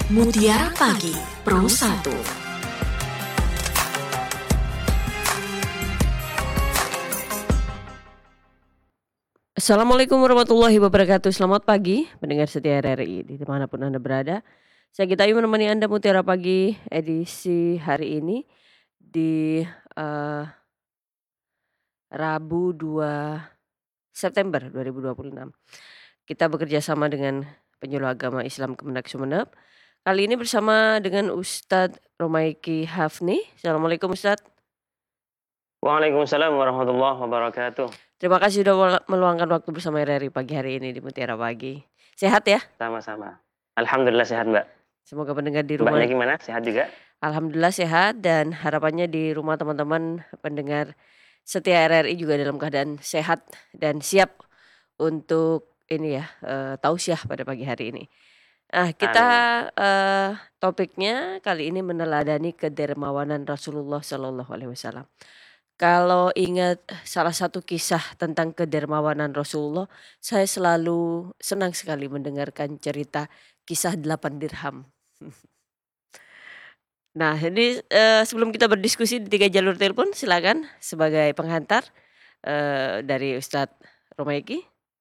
Mutiara Pagi Pro 1. Assalamualaikum warahmatullahi wabarakatuh. Selamat pagi pendengar setia RRI dimanapun Anda berada. Saya Gita Ayu menemani Anda Mutiara Pagi edisi hari ini di Rabu 2 September 2026. Kita bekerja sama dengan Penyuluh Agama Islam Kemenag Sumeneb. Kali ini bersama dengan Ustadz Romaiki Hafni. Assalamualaikum Ustadz. Waalaikumsalam warahmatullahi wabarakatuh. Terima kasih sudah meluangkan waktu bersama RRI pagi hari ini di Mutiara Pagi. Sehat ya? Sama-sama. Alhamdulillah sehat, Mbak. Semoga pendengar di rumah. Mbaknya gimana? Sehat juga? Alhamdulillah sehat, dan harapannya di rumah teman-teman pendengar setia RRI juga dalam keadaan sehat dan siap untuk ini ya, tausiah pada pagi hari ini. Nah, kita topiknya kali ini meneladani kedermawanan Rasulullah Shallallahu Alaihi Wasallam. Kalau ingat salah satu kisah tentang kedermawanan Rasulullah, saya selalu senang sekali mendengarkan cerita kisah 8 dirham. Nah, ini sebelum kita berdiskusi di 3 jalur telepon, silakan sebagai penghantar dari Ustadz Romaiki.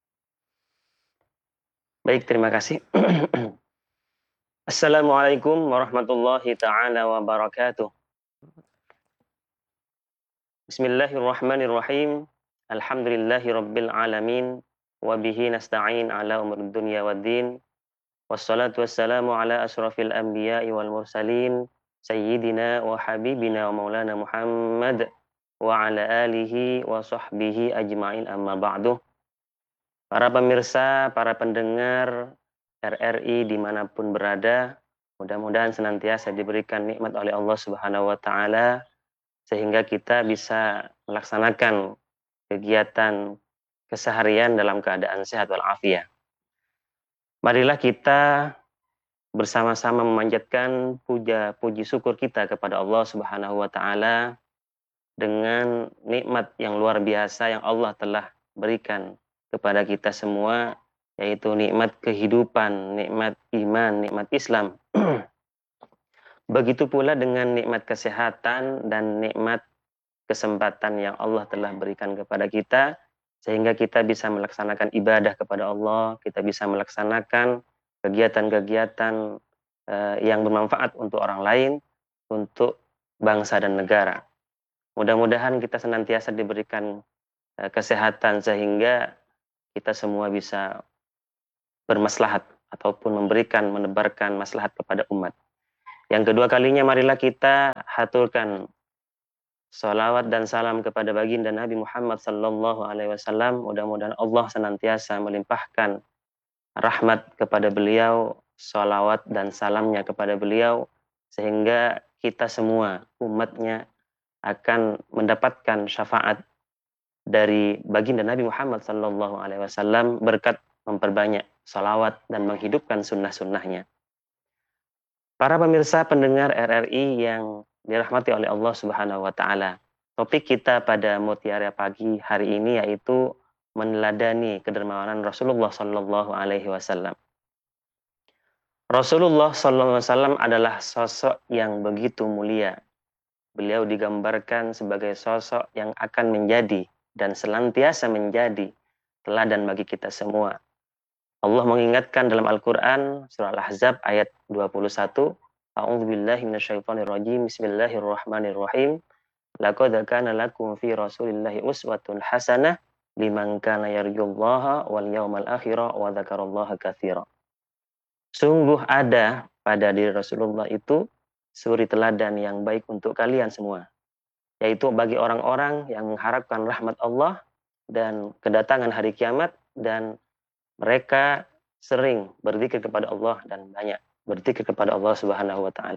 Baik, terima kasih. Assalamualaikum warahmatullahi ta'ala wabarakatuh. Bismillahirrahmanirrahim. Alhamdulillahi rabbil alamin. Wabihi nasta'in ala umur dunya waddin. Wassalatu wassalamu ala asrafil anbiya'i wal mursalin. Sayyidina wa habibina wa maulana Muhammad. Wa ala alihi wa sahbihi ajma'in amma ba'du. Para pemirsa, para pendengar RRI dimanapun berada, mudah-mudahan senantiasa diberikan nikmat oleh Allah Subhanahu wa Ta'ala, sehingga kita bisa melaksanakan kegiatan keseharian dalam keadaan sehat walafiat. Marilah kita bersama-sama memanjatkan puji syukur kita kepada Allah Subhanahu wa Ta'ala dengan nikmat yang luar biasa yang Allah telah berikan kepada kita semua, yaitu nikmat kehidupan, nikmat iman, nikmat Islam. Begitu pula dengan nikmat kesehatan dan nikmat kesempatan yang Allah telah berikan kepada kita, sehingga kita bisa melaksanakan ibadah kepada Allah, kita bisa melaksanakan kegiatan-kegiatan yang bermanfaat untuk orang lain, untuk bangsa dan negara. Mudah-mudahan kita senantiasa diberikan kesehatan sehingga kita semua bisa bermaslahat ataupun menebarkan maslahat kepada umat. Yang kedua kalinya, marilah kita haturkan salawat dan salam kepada baginda Nabi Muhammad sallallahu alaihi wasallam. Mudah-mudahan Allah senantiasa melimpahkan rahmat kepada beliau, salawat dan salamnya kepada beliau, sehingga kita semua umatnya akan mendapatkan syafaat dari baginda Nabi Muhammad sallallahu alaihi wasallam berkat memperbanyak salawat dan menghidupkan sunnah-sunnahnya. Para pemirsa pendengar RRI yang dirahmati oleh Allah Subhanahu wa Ta'ala, topik kita pada Mutiara Pagi hari ini yaitu meneladani kedermawanan Rasulullah sallallahu alaihi wasallam. Rasulullah sallallahu alaihi wasallam adalah sosok yang begitu mulia. Beliau digambarkan sebagai sosok yang akan menjadi dan senantiasa menjadi teladan bagi kita semua. Allah mengingatkan dalam Al-Quran surah Al-Ahzab ayat 21, A'udzubillahi minasyaitonirrajim, Bismillahirrahmanirrahim. Laqad kana lakum fi Rasulillahi uswatun hasanah liman kana yarjullaha wal yawmal akhira wa dzakarallaha katsira. Sungguh ada pada diri Rasulullah itu suri teladan yang baik untuk kalian semua, yaitu bagi orang-orang yang mengharapkan rahmat Allah dan kedatangan hari kiamat, dan mereka sering berzikir kepada Allah dan banyak berzikir kepada Allah Subhanahu wa Ta'ala.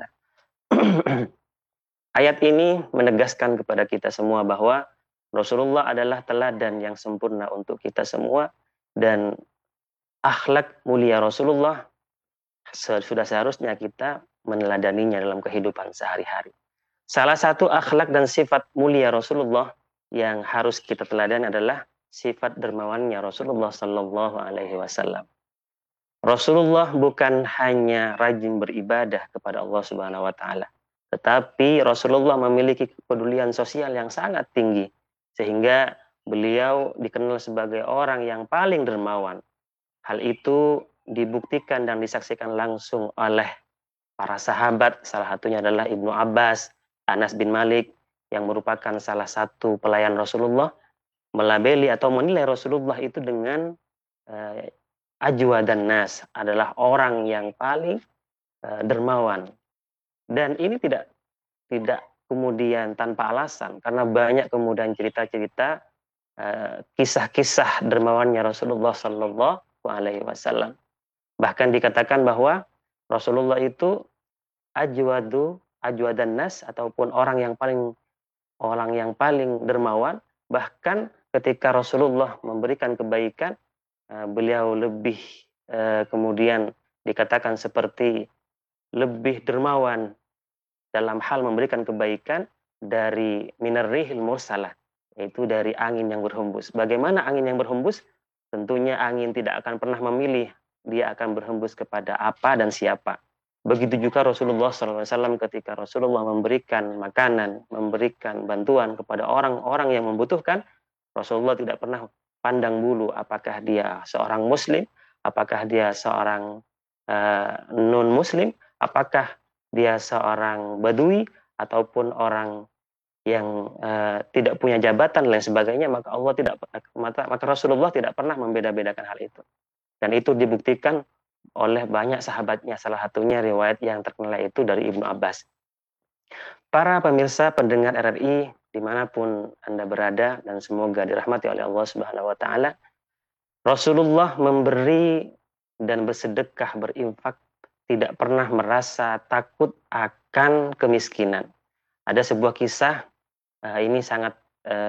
Ayat ini menegaskan kepada kita semua bahwa Rasulullah adalah teladan yang sempurna untuk kita semua, dan akhlak mulia Rasulullah sudah seharusnya kita meneladaninya dalam kehidupan sehari-hari. Salah satu akhlak dan sifat mulia Rasulullah yang harus kita teladani adalah sifat dermawannya Rasulullah sallallahu alaihi wasallam. Rasulullah bukan hanya rajin beribadah kepada Allah Subhanahu wa taala, tetapi Rasulullah memiliki kepedulian sosial yang sangat tinggi sehingga beliau dikenal sebagai orang yang paling dermawan. Hal itu dibuktikan dan disaksikan langsung oleh para sahabat, salah satunya adalah Ibnu Abbas, Anas bin Malik yang merupakan salah satu pelayan Rasulullah, melabeli atau menilai Rasulullah itu dengan eh, ajwa dan nas, adalah orang yang paling dermawan. Dan ini tidak tidak kemudian tanpa alasan, karena banyak kemudian cerita-cerita kisah-kisah dermawannya Rasulullah Sallallahu Alaihi Wasallam. Bahkan dikatakan bahwa Rasulullah itu ajwadan nas, ataupun orang yang paling dermawan. Bahkan ketika Rasulullah memberikan kebaikan, beliau lebih kemudian dikatakan seperti lebih dermawan dalam hal memberikan kebaikan dari minar rihil mursalah, yaitu dari angin yang berhembus. Bagaimana angin yang berhembus? Tentunya angin tidak akan pernah memilih, dia akan berhembus kepada apa dan siapa. Begitu juga Rasulullah SAW ketika Rasulullah memberikan makanan, memberikan bantuan kepada orang-orang yang membutuhkan, Rasulullah tidak pernah pandang bulu apakah dia seorang muslim, apakah dia seorang non-muslim, apakah dia seorang badui, ataupun orang yang tidak punya jabatan dan lain sebagainya, maka Rasulullah tidak pernah membeda-bedakan hal itu. Dan itu dibuktikan oleh banyak sahabatnya, salah satunya riwayat yang terkenal itu dari Ibnu Abbas. Para pemirsa pendengar RRI dimanapun Anda berada, dan semoga dirahmati oleh Allah Subhanahu wa taala, Rasulullah memberi dan bersedekah, berinfak, tidak pernah merasa takut akan kemiskinan. Ada sebuah kisah, ini sangat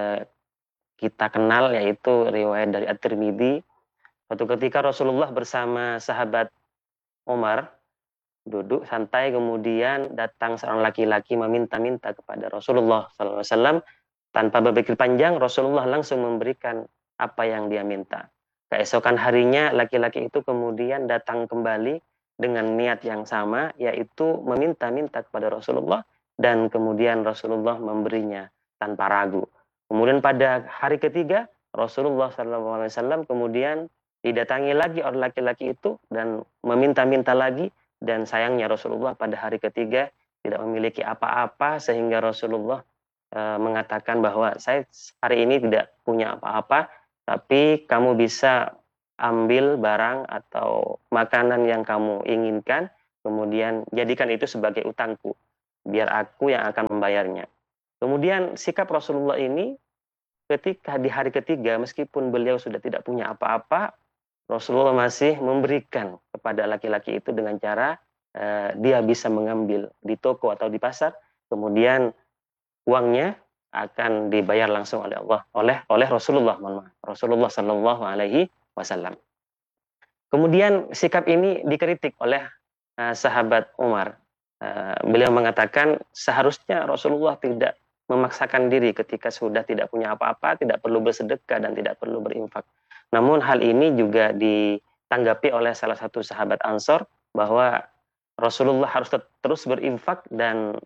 kita kenal, yaitu riwayat dari At-Tirmidzi. Suatu ketika Rasulullah bersama sahabat Umar duduk santai, kemudian datang seorang laki-laki meminta-minta kepada Rasulullah SAW. Tanpa berpikir panjang, Rasulullah langsung memberikan apa yang dia minta. Keesokan harinya laki-laki itu kemudian datang kembali dengan niat yang sama, yaitu meminta-minta kepada Rasulullah, dan kemudian Rasulullah memberinya tanpa ragu. Kemudian pada hari ketiga, Rasulullah SAW kemudian didatangi lagi oleh laki-laki itu dan meminta-minta lagi, dan sayangnya Rasulullah pada hari ketiga tidak memiliki apa-apa, sehingga Rasulullah mengatakan bahwa saya hari ini tidak punya apa-apa, tapi kamu bisa ambil barang atau makanan yang kamu inginkan, kemudian jadikan itu sebagai utangku, biar aku yang akan membayarnya. Kemudian sikap Rasulullah ini ketika di hari ketiga, meskipun beliau sudah tidak punya apa-apa, Rasulullah masih memberikan kepada laki-laki itu dengan cara dia bisa mengambil di toko atau di pasar, kemudian uangnya akan dibayar langsung oleh Allah, oleh Rasulullah, Rasulullah Shallallahu Alaihi Wasallam. Kemudian sikap ini dikritik oleh sahabat Umar. Beliau mengatakan seharusnya Rasulullah tidak memaksakan diri ketika sudah tidak punya apa-apa, tidak perlu bersedekah dan tidak perlu berinfak. Namun hal ini juga ditanggapi oleh salah satu sahabat Ansor, bahwa Rasulullah harus terus berinfak dan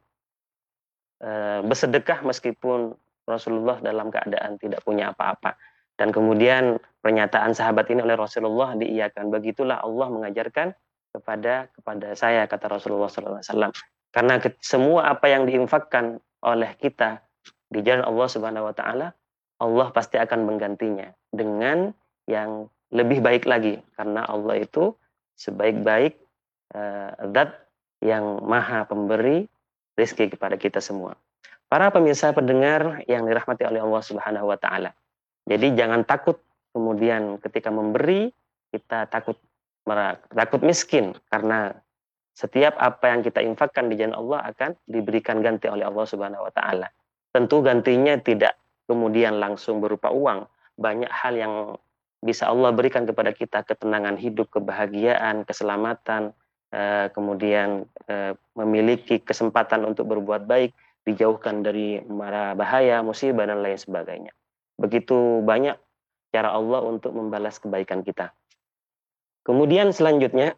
bersedekah meskipun Rasulullah dalam keadaan tidak punya apa-apa. Dan kemudian pernyataan sahabat ini oleh Rasulullah diiyakan. Begitulah Allah mengajarkan kepada saya, kata Rasulullah SAW. Karena semua apa yang diinfakkan oleh kita di jalan Allah Subhanahu Wa Taala, Allah pasti akan menggantinya dengan yang lebih baik lagi. Karena Allah itu sebaik-baik zat yang maha pemberi rezeki kepada kita semua. Para pemirsa pendengar yang dirahmati oleh Allah Subhanahu wa taala. Jadi jangan takut kemudian ketika memberi kita takut miskin, karena setiap apa yang kita infakkan di jalan Allah akan diberikan ganti oleh Allah Subhanahu wa taala. Tentu gantinya tidak kemudian langsung berupa uang. Banyak hal yang bisa Allah berikan kepada kita, ketenangan hidup, kebahagiaan, keselamatan, kemudian memiliki kesempatan untuk berbuat baik, dijauhkan dari mara bahaya, musibah, dan lain sebagainya. Begitu banyak cara Allah untuk membalas kebaikan kita. Kemudian selanjutnya,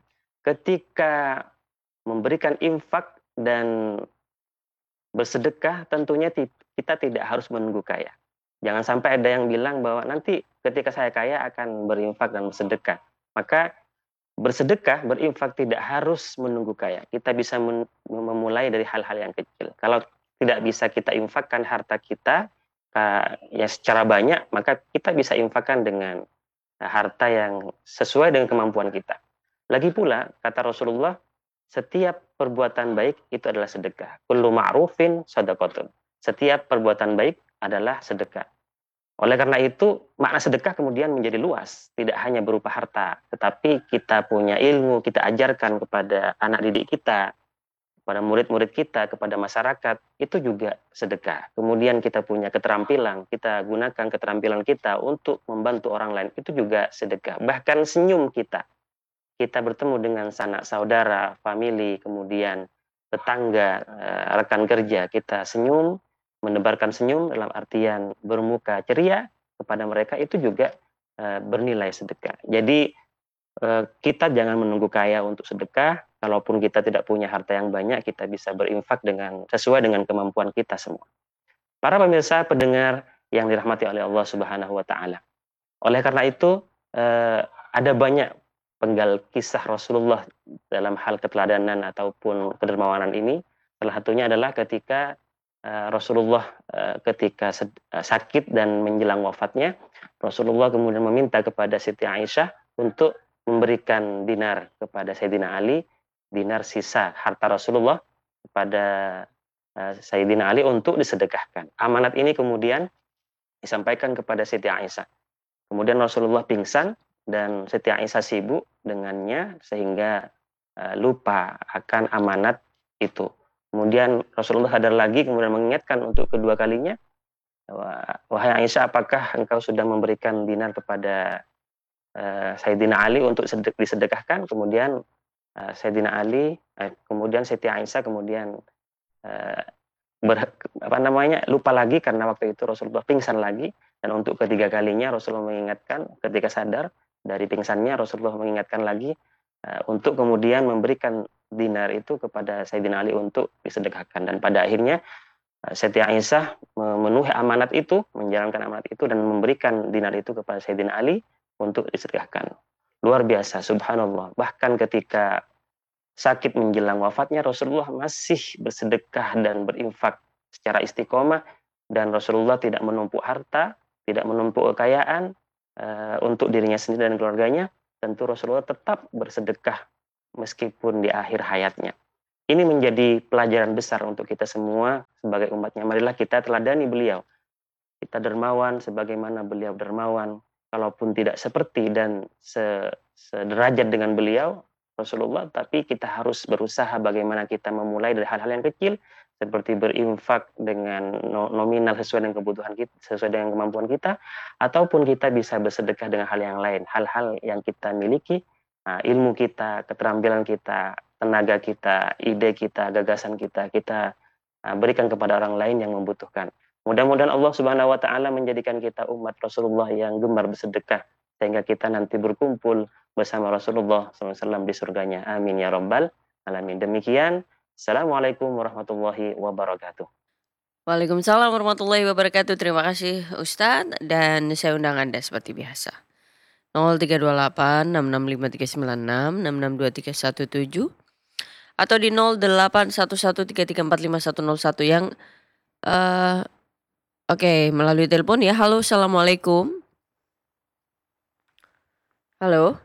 ketika memberikan infak dan bersedekah, tentunya kita tidak harus menunggu kaya. Jangan sampai ada yang bilang bahwa nanti ketika saya kaya akan berinfak dan bersedekah. Maka bersedekah, berinfak tidak harus menunggu kaya. Kita bisa memulai dari hal-hal yang kecil. Kalau tidak bisa kita infakkan harta kita ya secara banyak, maka kita bisa infakkan dengan harta yang sesuai dengan kemampuan kita. Lagi pula, kata Rasulullah, setiap perbuatan baik itu adalah sedekah. Kullu ma'rufin sadaqatun. Setiap perbuatan baik adalah sedekah. Oleh karena itu, makna sedekah kemudian menjadi luas. Tidak hanya berupa harta, tetapi kita punya ilmu, kita ajarkan kepada anak didik kita, kepada murid-murid kita, kepada masyarakat, itu juga sedekah. Kemudian kita punya keterampilan, kita gunakan keterampilan kita untuk membantu orang lain, itu juga sedekah. Bahkan senyum kita bertemu dengan sanak saudara, famili, kemudian tetangga, rekan kerja, kita senyum, menebarkan senyum dalam artian bermuka ceria kepada mereka, itu juga bernilai sedekah. Jadi kita jangan menunggu kaya untuk sedekah. Kalaupun kita tidak punya harta yang banyak, kita bisa berinfak sesuai dengan kemampuan kita semua. Para pemirsa pendengar yang dirahmati oleh Allah Subhanahu wa taala. Oleh karena itu, ada banyak penggal kisah Rasulullah dalam hal keteladanan ataupun kedermawanan ini. Salah satunya adalah ketika Rasulullah ketika sakit dan menjelang wafatnya, Rasulullah kemudian meminta kepada Siti Aisyah untuk memberikan dinar kepada Sayyidina Ali, dinar sisa harta Rasulullah kepada Sayyidina Ali untuk disedekahkan. Amanat ini kemudian disampaikan kepada Siti Aisyah. Kemudian Rasulullah pingsan dan Siti Aisyah sibuk dengannya sehingga lupa akan amanat itu. Kemudian Rasulullah sadar lagi, kemudian mengingatkan untuk kedua kalinya, wahai Aisyah, apakah engkau sudah memberikan dinar kepada Sayyidina Ali untuk disedekahkan? Kemudian Sayyidina Ali, kemudian Siti Aisyah kemudian lupa lagi karena waktu itu Rasulullah pingsan lagi, dan untuk ketiga kalinya Rasulullah mengingatkan ketika sadar dari pingsannya, Rasulullah mengingatkan lagi untuk kemudian memberikan dinar itu kepada Sayyidina Ali untuk disedekahkan. Dan pada akhirnya Siti Aisyah memenuhi amanat itu, menjalankan amanat itu dan memberikan dinar itu kepada Sayyidina Ali untuk disedekahkan. Luar biasa, subhanallah. Bahkan ketika sakit menjelang wafatnya, Rasulullah masih bersedekah dan berinfak secara istiqomah, dan Rasulullah tidak menumpuk harta, tidak menumpuk kekayaan untuk dirinya sendiri dan keluarganya. Tentu Rasulullah tetap bersedekah meskipun di akhir hayatnya. Ini menjadi pelajaran besar untuk kita semua sebagai umatnya. Marilah kita teladani beliau. Kita dermawan sebagaimana beliau dermawan. Kalaupun tidak seperti dan sederajat dengan beliau, Rasulullah, tapi kita harus berusaha bagaimana kita memulai dari hal-hal yang kecil, seperti berinfak dengan nominal sesuai dengan kebutuhan kita, sesuai dengan kemampuan kita, ataupun kita bisa bersedekah dengan hal yang lain, hal-hal yang kita miliki, ilmu kita, keterampilan kita, tenaga kita, ide kita, gagasan kita berikan kepada orang lain yang membutuhkan. Mudah-mudahan Allah Subhanahu wa taala menjadikan kita umat Rasulullah yang gemar bersedekah, sehingga kita nanti berkumpul bersama Rasulullah SAW di surganya. Amin ya rabbal alamin. Demikian. Assalamualaikum warahmatullahi wabarakatuh. Waalaikumsalam warahmatullahi wabarakatuh. Terima kasih Ustadz, dan saya undang Anda seperti biasa. 0328 665396 662317 atau di 081133455101 yang oke, melalui telepon ya. Halo, assalamualaikum. Halo.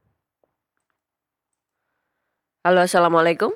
Halo, assalamualaikum.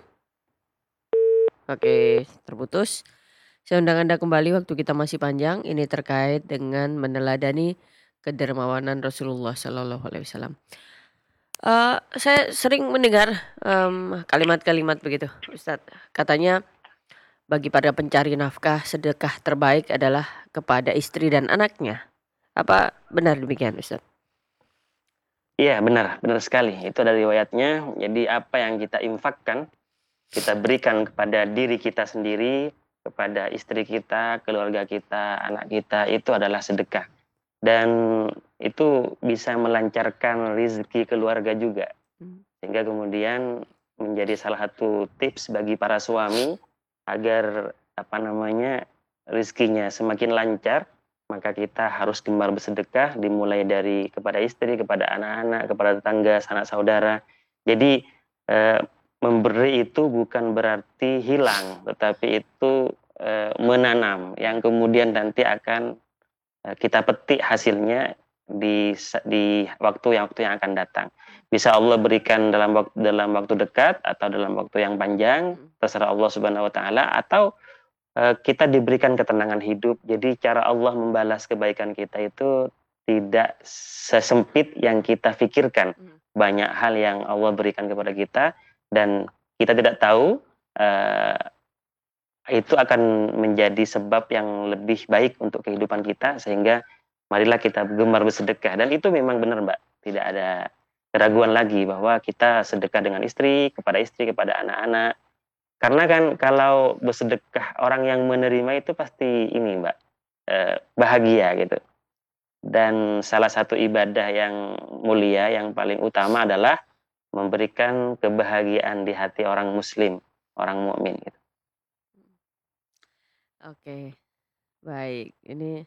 Oke, terputus. Saya undang Anda kembali, waktu kita masih panjang. Ini terkait dengan meneladani kedermawanan Rasulullah Sallallahu Alaihi Wasallam. Saya sering mendengar kalimat-kalimat begitu, Ustadz. Katanya bagi para pencari nafkah, sedekah terbaik adalah kepada istri dan anaknya. Apa benar demikian, Ustadz? Iya, benar sekali. Itu dari riwayatnya. Jadi apa yang kita infakkan, kita berikan kepada diri kita sendiri, kepada istri kita, keluarga kita, anak kita, itu adalah sedekah. Dan itu bisa melancarkan rezeki keluarga juga. Sehingga kemudian menjadi salah satu tips bagi para suami agar rezekinya semakin lancar, maka kita harus gemar bersedekah, dimulai dari kepada istri, kepada anak-anak, kepada tetangga, sanak saudara. Jadi memberi itu bukan berarti hilang, tetapi itu menanam yang kemudian nanti akan kita petik hasilnya di waktu yang akan datang. Bisa Allah berikan dalam waktu dekat atau dalam waktu yang panjang, terserah Allah Subhanahu wa taala, atau kita diberikan ketenangan hidup. Jadi cara Allah membalas kebaikan kita itu tidak sesempit yang kita pikirkan. Banyak hal yang Allah berikan kepada kita dan kita tidak tahu itu akan menjadi sebab yang lebih baik untuk kehidupan kita, sehingga marilah kita gemar bersedekah. Dan itu memang benar, Mbak, tidak ada keraguan lagi bahwa kita sedekah dengan istri, kepada anak-anak. Karena kan kalau bersedekah orang yang menerima itu pasti ini, Mbak, bahagia gitu. Dan salah satu ibadah yang mulia, yang paling utama adalah memberikan kebahagiaan di hati orang muslim, orang mukmin gitu. Oke, baik. Ini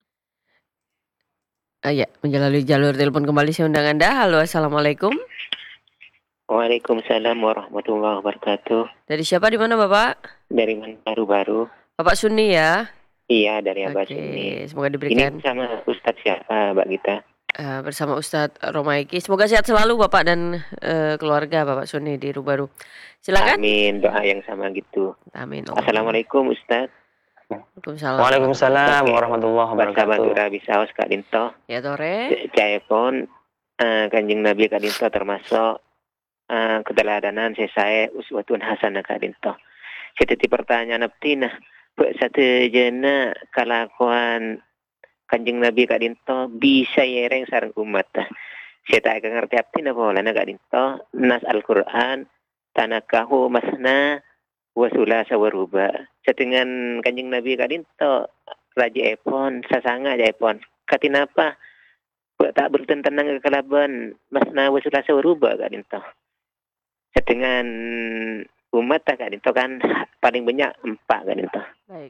ya, menjalani jalur telepon kembali saya undang Anda. Halo, Assalamualaikum. Waalaikumsalam warahmatullahi wabarakatuh. Dari siapa, di mana Bapak? Dari mana baru-baru? Bapak Sunni ya? Iya, dari Abah Oke, Sunni. semoga Ini diberikan sama Ustadz siapa, Mbak Gita? bersama Ustadz Romaiki. Semoga sehat selalu Bapak dan keluarga Bapak Sunni di Rubaru. Silakan. Amin, doa yang sama gitu. Amin. Assalamualaikum Ustadz. Waalaikumsalam. Waalaikumsalam warahmatullahi Bahasa wabarakatuh. Madura bisa Kak Dinto. Ya tore. Caepon Kanjeng Nabi Kak Dinto termasuk keteladanan saya uswatun hasanah Kak Dinto. Seperti pertanyaan abdina, buat satu jena kelakuan Kanjeng Nabi Kak Dinto bisa yereng sareng umat. Saya tak ngerti abdina pola Kak Dinto nas Al-Qur'an tanakahu masna wasula sawaruba. Setengan Kanjeng Nabi Kak Dinto Raja Epon sasanga aja Epon katinapa tak bertentangan kekalaban masna wasula sawaruba Kak Dinto. Setengan umat Kak Dinto kan paling banyak 4 Kak Dinto. Baik.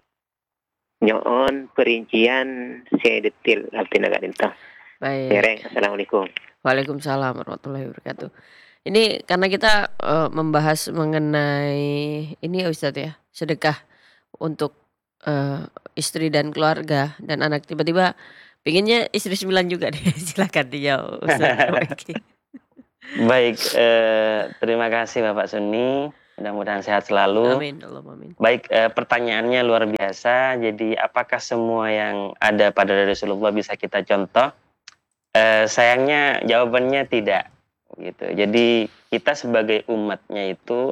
Nyoon perincian saya detail artinya Kak Dinto. Baik. Dereng, Assalamualaikum. Waalaikumsalam warahmatullahi wabarakatuh. Ini karena kita membahas mengenai ini ya Ustadz ya, sedekah untuk istri dan keluarga dan anak. Tiba-tiba pinginnya istri 9 juga deh. Silakan dijawab Ustadz Romaiki. Baik, terima kasih Bapak Sunni. Mudah-mudahan sehat selalu. Amin, Allahumma amin. Baik, pertanyaannya luar biasa. Jadi apakah semua yang ada pada Rasulullah bisa kita contoh? Sayangnya jawabannya tidak. Gitu. Jadi kita sebagai umatnya itu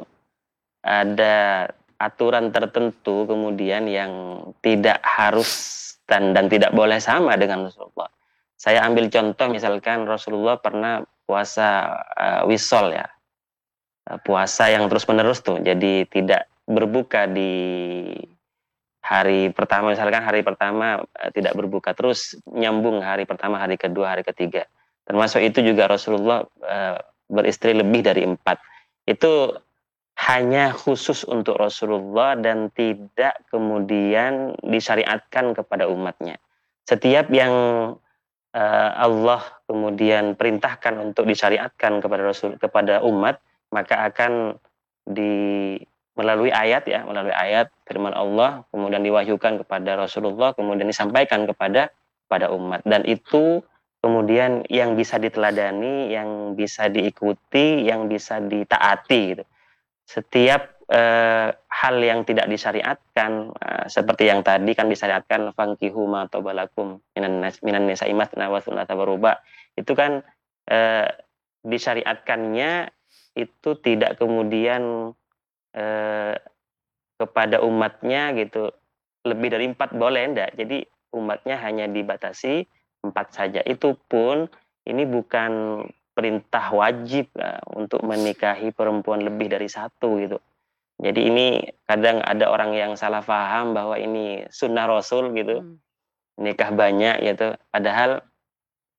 ada aturan tertentu kemudian yang tidak harus dan tidak boleh sama dengan Rasulullah. Saya ambil contoh misalkan Rasulullah pernah puasa wisol ya. Puasa yang terus-menerus tuh. Jadi tidak berbuka di hari pertama, misalkan hari pertama tidak berbuka, terus nyambung hari pertama, hari kedua, hari ketiga. Termasuk itu juga Rasulullah beristri lebih dari 4. Itu hanya khusus untuk Rasulullah dan tidak kemudian disyariatkan kepada umatnya. Setiap yang Allah kemudian perintahkan untuk disyariatkan kepada umat, maka akan melalui ayat firman Allah, kemudian diwahyukan kepada Rasulullah, kemudian disampaikan kepada umat, dan itu kemudian yang bisa diteladani, yang bisa diikuti, yang bisa ditaati gitu. Setiap hal yang tidak disyariatkan, seperti yang tadi kan disyariatkan fankihu ma tabalakum minan nisa'i matsna wa thulatha wa ruba', itu kan disyariatkannya itu tidak kemudian kepada umatnya gitu lebih dari 4 boleh enggak. Jadi umatnya hanya dibatasi 4 saja. Itu pun ini bukan perintah wajib untuk menikahi perempuan lebih dari 1 gitu. Jadi ini kadang ada orang yang salah paham bahwa ini sunnah Rasul gitu. Nikah banyak gitu. Padahal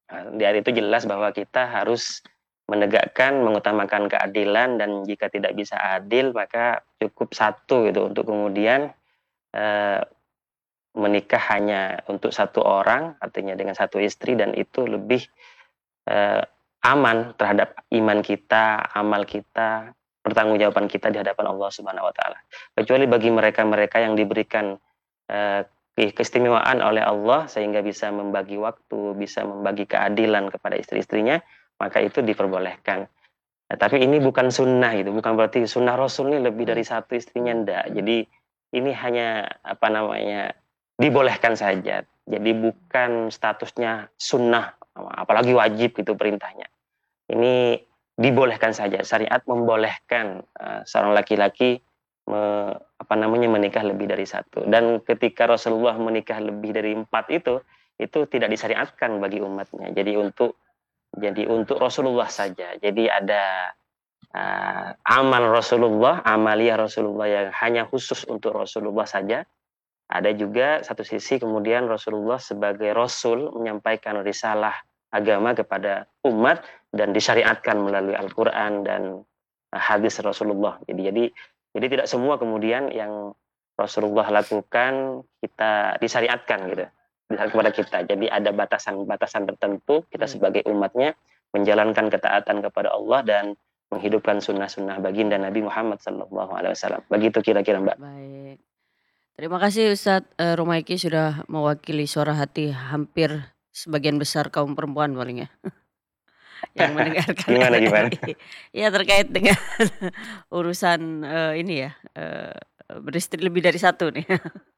Di ayat itu jelas bahwa kita harus menegakkan, mengutamakan keadilan, dan jika tidak bisa adil maka cukup satu gitu untuk kemudian eh, menikah hanya untuk satu orang, artinya dengan satu istri, dan itu lebih eh, aman terhadap iman kita, amal kita, pertanggungjawaban kita di hadapan Allah Subhanahu wa taala. Kecuali bagi mereka-mereka yang diberikan eh, keistimewaan oleh Allah sehingga bisa membagi waktu, bisa membagi keadilan kepada istri-istrinya, maka itu diperbolehkan. Nah, tapi ini bukan sunnah gitu, bukan berarti sunnah Rasul ini lebih dari satu istrinya, enggak. Jadi ini hanya apa namanya, dibolehkan saja. Jadi bukan statusnya sunnah, apalagi wajib gitu perintahnya. Ini dibolehkan saja. Syariat membolehkan seorang laki-laki apa namanya, menikah lebih dari satu. Dan ketika Rasulullah menikah lebih dari 4 itu tidak disyariatkan bagi umatnya. Jadi untuk Rasulullah saja. Jadi ada amal Rasulullah, amalia Rasulullah yang hanya khusus untuk Rasulullah saja. Ada juga satu sisi kemudian Rasulullah sebagai Rasul menyampaikan risalah agama kepada umat dan disyariatkan melalui Al-Quran dan hadis Rasulullah. Jadi tidak semua kemudian yang Rasulullah lakukan kita disyariatkan gitu kepada kita. Jadi ada batasan-batasan tertentu kita sebagai umatnya menjalankan ketaatan kepada Allah dan menghidupkan sunnah-sunnah baginda Nabi Muhammad SAW. Begitu kira-kira, Mbak. Baik. Terima kasih Ustadz Romaiki sudah mewakili suara hati hampir sebagian besar kaum perempuan paling ya. Yang mendengarkan Gimana? ya terkait dengan urusan ini ya, beristri lebih dari satu nih.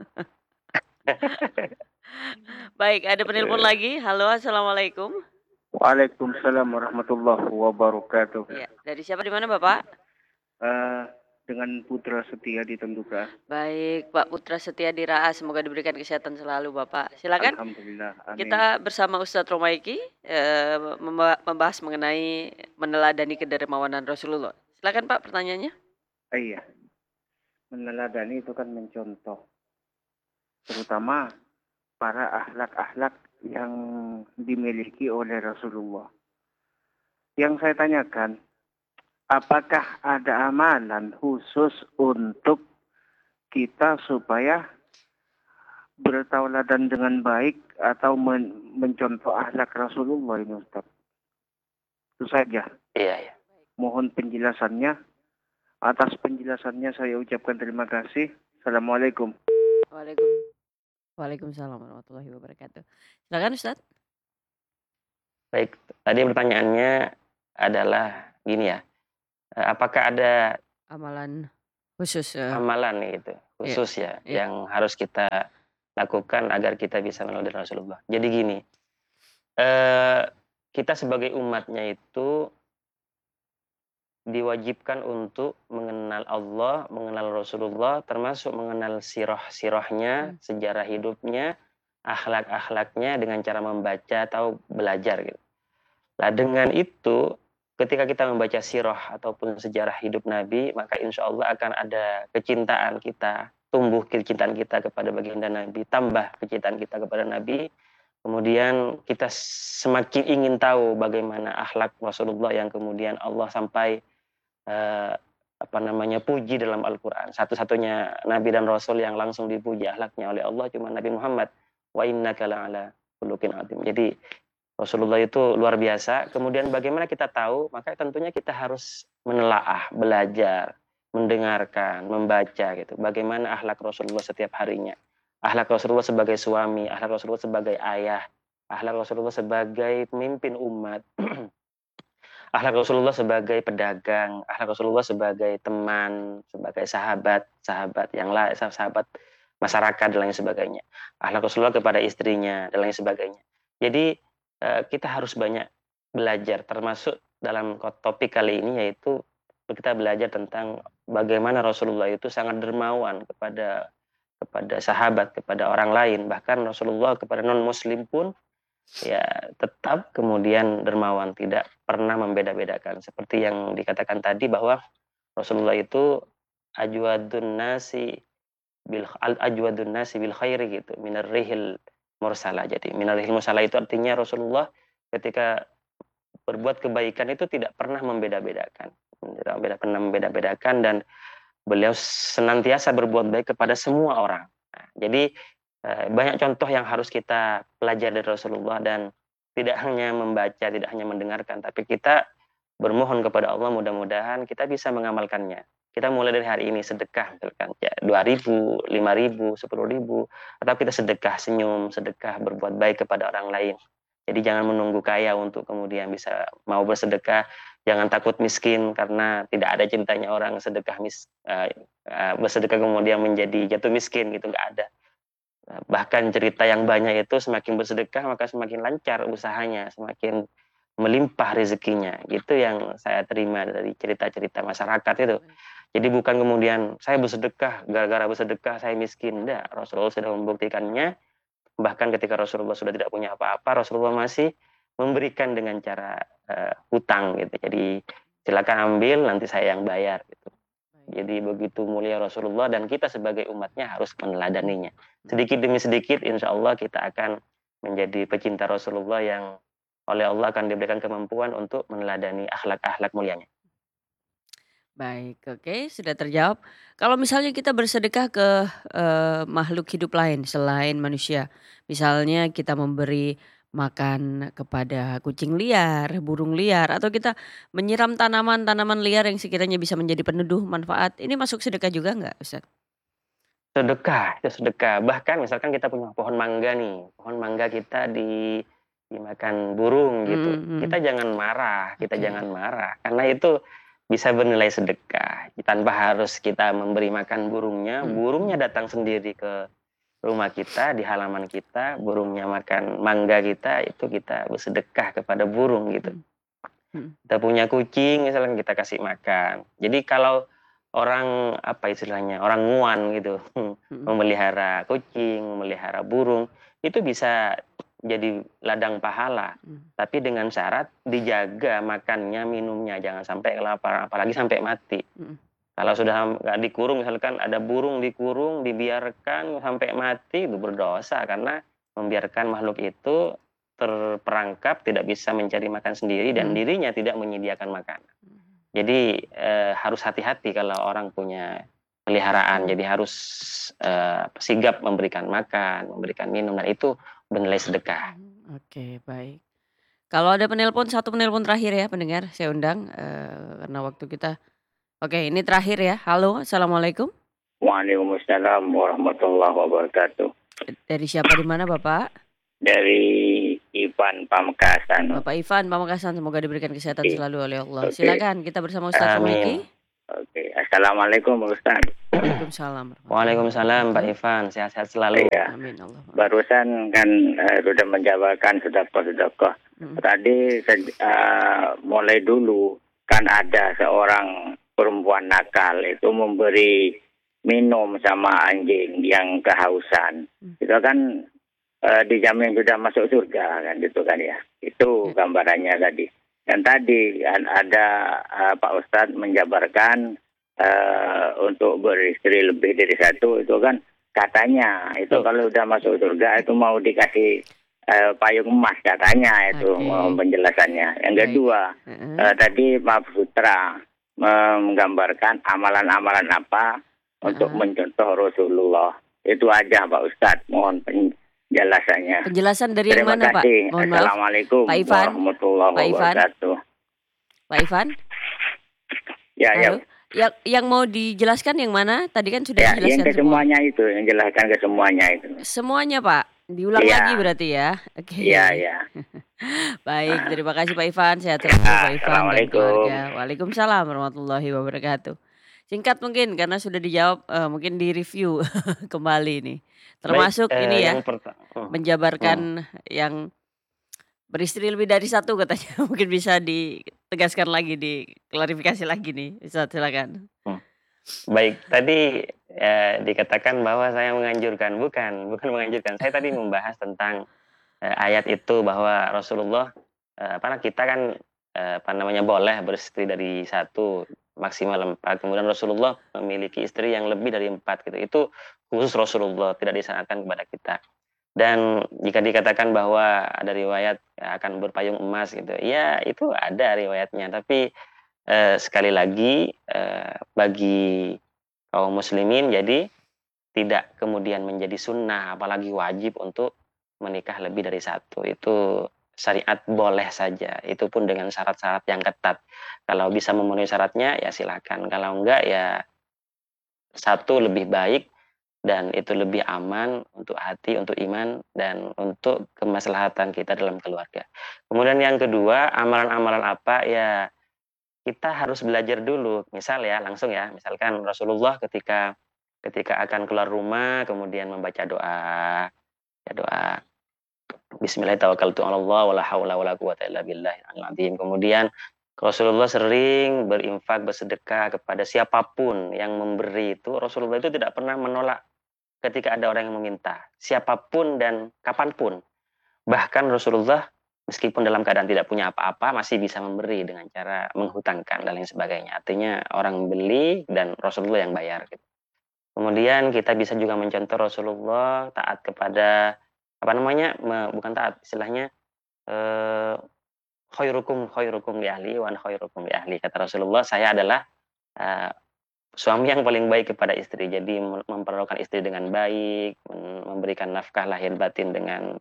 Baik, ada penelpon lagi. Halo, assalamualaikum. Waalaikumsalam warahmatullahi wabarakatuh. Ya, dari siapa di mana Bapak? Dengan Putra Setia di Tentuka. Baik, Pak Putra Setia di Raas, semoga diberikan kesehatan selalu Bapak. Silakan. Alhamdulillah. Amin. Kita bersama Ustadz Romaiki membahas mengenai meneladani kedermawanan Rasulullah. Silakan Pak pertanyaannya. Iya. Meneladani itu kan mencontoh. Terutama para akhlak-akhlak yang dimiliki oleh Rasulullah. Yang saya tanyakan, apakah ada amalan khusus untuk kita supaya bertauladan dengan baik atau mencontoh akhlak Rasulullah ini, Ustaz? Itu saja. Iya. Mohon penjelasannya. Atas penjelasannya saya ucapkan terima kasih. Assalamualaikum. Waalaikumsalam warahmatullahi wabarakatuh. Silakan Ustaz. Baik, tadi pertanyaannya adalah gini ya. Apakah ada amalan khusus amalan gitu khusus yang harus kita lakukan agar kita bisa meneladani Rasulullah. Jadi gini, kita sebagai umatnya itu diwajibkan untuk mengenal Allah, mengenal Rasulullah, termasuk mengenal sirah-sirahnya, sejarah hidupnya, akhlak-akhlaknya dengan cara membaca atau belajar gitu. Nah dengan itu, ketika kita membaca sirah ataupun sejarah hidup Nabi, maka insya Allah akan ada kecintaan kita, tumbuh kecintaan kita kepada baginda Nabi, tambah kecintaan kita kepada Nabi. Kemudian kita semakin ingin tahu bagaimana akhlak Rasulullah yang kemudian Allah sampai puji dalam Al-Quran. Satu-satunya Nabi dan Rasul yang langsung dipuji akhlaknya oleh Allah cuma Nabi Muhammad. Wa innaka la'ala khuluqin adzim. Jadi Rasulullah itu luar biasa. Kemudian bagaimana kita tahu? Maka tentunya kita harus menelaah, belajar, mendengarkan, membaca gitu. Bagaimana akhlak Rasulullah setiap harinya. Akhlak Rasulullah sebagai suami, akhlak Rasulullah sebagai ayah, akhlak Rasulullah sebagai pemimpin umat, akhlak Rasulullah sebagai pedagang, akhlak Rasulullah sebagai teman, sebagai sahabat yang lain, sahabat masyarakat dan lain sebagainya. Akhlak Rasulullah kepada istrinya dan lain sebagainya. Jadi kita harus banyak belajar, termasuk dalam topik kali ini yaitu kita belajar tentang bagaimana Rasulullah itu sangat dermawan kepada sahabat, kepada orang lain, bahkan Rasulullah kepada non-muslim pun ya tetap kemudian dermawan, tidak pernah membeda-bedakan. Seperti yang dikatakan tadi bahwa Rasulullah itu ajwadun nasi bil khairi gitu, minar rihil mursalah. Jadi minar rihil mursalah itu artinya Rasulullah ketika berbuat kebaikan itu tidak pernah membeda-bedakan. Tidak pernah membeda-bedakan, dan beliau senantiasa berbuat baik kepada semua orang. Nah, jadi banyak contoh yang harus kita pelajari dari Rasulullah, dan tidak hanya membaca, tidak hanya mendengarkan, tapi kita bermohon kepada Allah mudah-mudahan kita bisa mengamalkannya. Kita mulai dari hari ini sedekah, misalkan ya 2.000, 5.000, 10.000, atau kita sedekah senyum, sedekah berbuat baik kepada orang lain. Jadi jangan menunggu kaya untuk kemudian bisa mau bersedekah. Jangan takut miskin, karena tidak ada ceritanya orang sedekah bersedekah kemudian menjadi jatuh miskin, gitu, nggak ada. Bahkan cerita yang banyak itu semakin bersedekah maka semakin lancar usahanya, semakin melimpah rezekinya. Gitu yang saya terima dari cerita-cerita masyarakat itu. Jadi bukan kemudian saya bersedekah, gara-gara bersedekah saya miskin. Enggak, Rasulullah sudah membuktikannya. Bahkan ketika Rasulullah sudah tidak punya apa-apa, Rasulullah masih memberikan dengan cara hutang, gitu. Jadi silakan ambil, nanti saya yang bayar, gitu. Jadi begitu mulia Rasulullah, dan kita sebagai umatnya harus meneladaninya. Sedikit demi sedikit insya Allah kita akan menjadi pecinta Rasulullah yang oleh Allah akan diberikan kemampuan untuk meneladani akhlak-akhlak mulianya. Baik, oke, sudah terjawab. Kalau misalnya kita bersedekah ke makhluk hidup lain selain manusia, misalnya kita memberi makan kepada kucing liar, burung liar, atau kita menyiram tanaman-tanaman liar yang sekiranya bisa menjadi peneduh manfaat, ini masuk sedekah juga nggak, Ustaz? Sedekah, itu sedekah. Bahkan misalkan kita punya pohon mangga nih, pohon mangga kita dimakan burung, gitu. Kita jangan marah, kita Oke. jangan marah, karena itu bisa bernilai sedekah. Tanpa harus kita memberi makan burungnya, burungnya datang sendiri ke rumah kita, di halaman kita, burungnya makan mangga kita, itu kita bersedekah kepada burung, gitu. Kita punya kucing misalnya, kita kasih makan. Jadi kalau orang apa istilahnya, orang nguan gitu, memelihara kucing, memelihara burung, itu bisa jadi ladang pahala. Tapi dengan syarat dijaga makannya, minumnya, jangan sampai kelaparan, apalagi sampai mati. Kalau sudah nggak dikurung, misalkan ada burung dikurung, dibiarkan sampai mati, itu berdosa, karena membiarkan makhluk itu terperangkap, tidak bisa mencari makan sendiri, dan dirinya tidak menyediakan makanan. Jadi harus hati-hati kalau orang punya peliharaan. Jadi harus sigap memberikan makan, memberikan minum, dan itu bernilai sedekah. Oke, baik. Kalau ada satu penelpon terakhir ya pendengar, saya undang karena waktu kita. Oke, ini terakhir ya. Halo, Assalamualaikum. Waalaikumsalam warahmatullahi wabarakatuh. Dari siapa, di mana Bapak? Dari Ivan Pamekasan. Bapak Ivan Pamekasan, semoga diberikan kesehatan selalu oleh Allah. Oke. Silakan, kita bersama Ustaz Someki. Oke, assalamualaikum Ustaz. Waalaikumsalam. Waalaikumsalam Pak Ivan, sehat-sehat selalu. Ya, Amin Allah. barusan kan sudah menjabarkan sedekah. Tadi mulai dulu kan ada seorang perempuan nakal itu memberi minum sama anjing yang kehausan. Itu kan dijamin sudah masuk surga kan, gitu kan ya. Itu gambarannya tadi. Dan tadi ada Pak Ustadz menjabarkan untuk beristri lebih dari satu, itu kan katanya itu kalau udah masuk surga itu mau dikasih payung emas katanya, itu penjelasannya. Yang kedua, tadi Pak Putra menggambarkan amalan-amalan apa untuk mencontoh Rasulullah. Itu aja Pak Ustadz, mohon penjelasannya. Penjelasan dari yang mana Pak? Mohon maaf. Assalamualaikum Pak Ivan. warahmatullahi wabarakatuh. Pak Ivan? Ya, halo? Yang mau dijelaskan yang mana? Tadi kan sudah dijelaskan yang ke semuanya itu, yang jelaskan ke semuanya itu. Semuanya Pak? Diulang lagi berarti ya? Oke. Iya. Baik, terima kasih Pak Ivan. Sehat selalu Pak Ivan dan keluarga. Waalaikumsalam warahmatullahi wabarakatuh. Singkat mungkin karena sudah dijawab, mungkin di review kembali nih. Termasuk ini ya, menjabarkan yang beristri lebih dari satu katanya. Mungkin bisa ditegaskan lagi, diklarifikasi lagi nih. Ustaz, silakan. Baik, tadi dikatakan bahwa saya menganjurkan. Bukan menganjurkan. Saya tadi membahas tentang ayat itu bahwa Rasulullah, kita kan boleh beristri dari satu, maksimal 4. Kemudian Rasulullah memiliki istri yang lebih dari 4 gitu. Itu khusus Rasulullah, tidak disarankan kepada kita. Dan jika dikatakan bahwa ada riwayat akan berpayung emas gitu, ya itu ada riwayatnya. Tapi sekali lagi bagi kaum muslimin jadi tidak kemudian menjadi sunnah apalagi wajib untuk menikah lebih dari satu. Itu syariat boleh saja. Itu pun dengan syarat-syarat yang ketat. Kalau bisa memenuhi syaratnya ya silakan. Kalau enggak ya satu lebih baik dan itu lebih aman untuk hati, untuk iman, dan untuk kemaslahatan kita dalam keluarga. Kemudian yang kedua, amalan-amalan apa ya kita harus belajar dulu. Misal ya, langsung ya, misalkan Rasulullah ketika ketika akan keluar rumah, kemudian membaca doa, ya doa Bismillahirrahmanirrahim, wala haula wala quwata illa billahil azim. Kemudian Rasulullah sering berinfak, bersedekah kepada siapapun yang memberi itu. Rasulullah itu tidak pernah menolak ketika ada orang yang meminta, siapapun dan kapanpun. Bahkan Rasulullah meskipun dalam keadaan tidak punya apa-apa masih bisa memberi dengan cara menghutangkan dan lain sebagainya. Artinya orang beli dan Rasulullah yang bayar gitu. Kemudian kita bisa juga mencontoh Rasulullah taat kepada apa namanya? Bukan taat, istilahnya eh, khairukum li ahli wa ana khairukum li ahli. Kata Rasulullah, saya adalah eh, suami yang paling baik kepada istri. Jadi memperlakukan istri dengan baik, memberikan nafkah lahir batin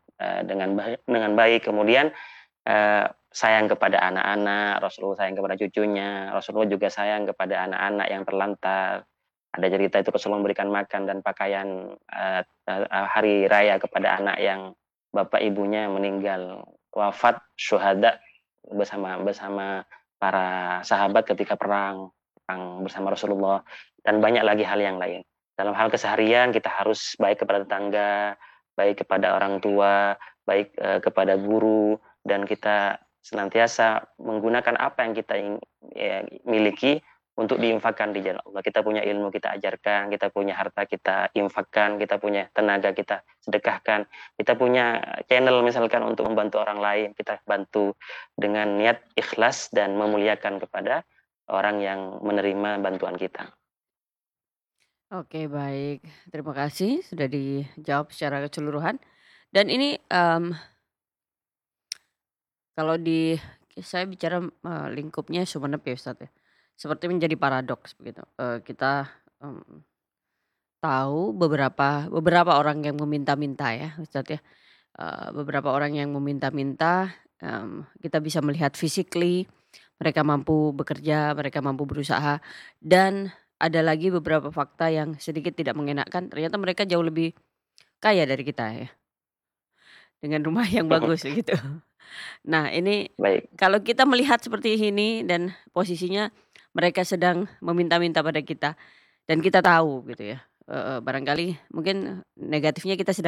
dengan baik. Kemudian sayang kepada anak-anak, Rasulullah sayang kepada cucunya, Rasulullah juga sayang kepada anak-anak yang terlantar. Ada cerita itu Rasulullah memberikan makan dan pakaian hari raya kepada anak yang bapak ibunya meninggal wafat syuhada bersama para sahabat ketika perang bersama Rasulullah, dan banyak lagi hal yang lain. Dalam hal keseharian kita harus baik kepada tetangga, baik kepada orang tua, baik kepada guru, dan kita senantiasa menggunakan apa yang kita miliki untuk diinfakkan di jalan Allah. Kita punya ilmu, kita ajarkan, kita punya harta, kita infakkan, kita punya tenaga, kita sedekahkan, kita punya channel misalkan untuk membantu orang lain, kita bantu dengan niat ikhlas dan memuliakan kepada orang yang menerima bantuan kita. Oke, baik. Terima kasih sudah dijawab secara keseluruhan. Dan ini kalau saya bicara lingkupnya sumenep ya Ustadz ya. Seperti menjadi paradoks begitu. Kita tahu beberapa orang yang meminta-minta ya Ustadz ya. Beberapa orang yang meminta-minta, kita bisa melihat physically mereka mampu bekerja, mereka mampu berusaha, dan ada lagi beberapa fakta yang sedikit tidak mengenakan, ternyata mereka jauh lebih kaya dari kita ya, dengan rumah yang bagus gitu. Nah ini Baik. kalau kita melihat seperti ini dan posisinya mereka sedang meminta-minta pada kita dan kita tahu gitu ya, barangkali mungkin negatifnya kita sedang